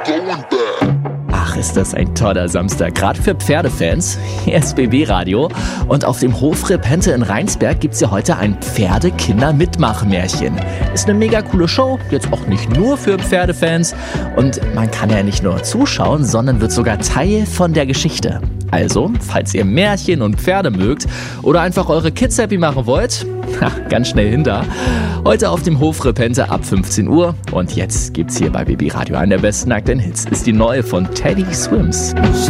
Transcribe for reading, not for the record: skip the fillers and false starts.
Ach, ist das ein toller Samstag, gerade für Pferdefans. Hier ist BB Radio und auf dem Hof Repente in Rheinsberg gibt's ja heute ein Pferde-Kinder-Mitmachmärchen. Ist eine mega coole Show, jetzt auch nicht nur für Pferdefans. Und man kann ja nicht nur zuschauen, sondern wird sogar Teil von der Geschichte. Also, falls ihr Märchen und Pferde mögt oder einfach eure Kids happy machen wollt, ganz schnell hinter. Heute auf dem Hof Repente ab 15 Uhr. Und jetzt gibt's hier bei BB Radio einen der besten aktuellen Hits. Ist die neue von Teddy Swims.